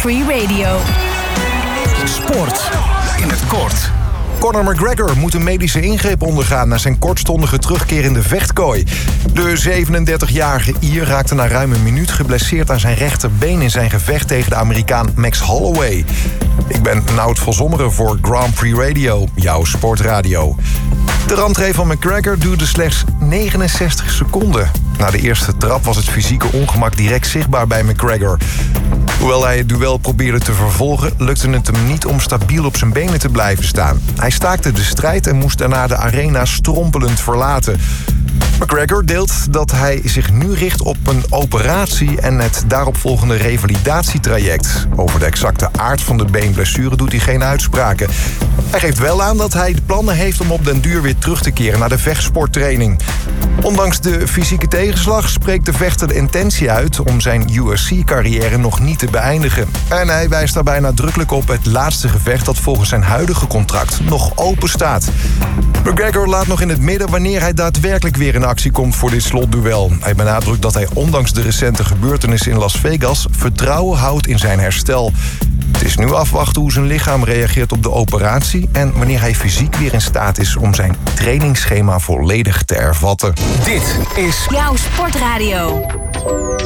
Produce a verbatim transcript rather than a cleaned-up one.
Free Radio. Sport in het kort. Conor McGregor moet een medische ingreep ondergaan na zijn kortstondige terugkeer in de vechtkooi. De zevenendertigjarige Ier raakte na ruim een minuut geblesseerd aan zijn rechterbeen in zijn gevecht tegen de Amerikaan Max Holloway. Ik ben Nout van Zommeren voor Grand Prix Radio, jouw sportradio. De rentree van McGregor duurde slechts negenenzestig seconden. Na de eerste trap was het fysieke ongemak direct zichtbaar bij McGregor. Hoewel hij het duel probeerde te vervolgen, lukte het hem niet om stabiel op zijn benen te blijven staan. Hij staakte de strijd en moest daarna de arena strompelend verlaten. McGregor deelt dat hij zich nu richt op een operatie en het daaropvolgende revalidatietraject. Over de exacte aard van de beenblessure doet hij geen uitspraken. Hij geeft wel aan dat hij de plannen heeft om op den duur weer terug te keren naar de vechtsporttraining. Ondanks de fysieke tegenslag spreekt de vechter de intentie uit om zijn U F C-carrière nog niet te beëindigen. En hij wijst daarbij nadrukkelijk op het laatste gevecht dat volgens zijn huidige contract nog open staat. McGregor laat nog in het midden wanneer hij daadwerkelijk weer in actie komt voor dit slotduel. Hij benadrukt dat hij ondanks de recente gebeurtenissen in Las Vegas vertrouwen houdt in zijn herstel. Het is nu afwachten hoe zijn lichaam reageert op de operatie en wanneer hij fysiek weer in staat is om zijn trainingsschema volledig te hervatten. Dit is jouw sportradio.